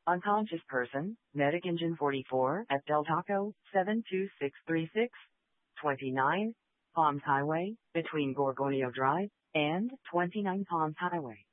Unconscious person, Medic Engine 44 at Del Taco, 72636, 29, Palms Highway, between Gorgonio Drive and 29 Palms Highway.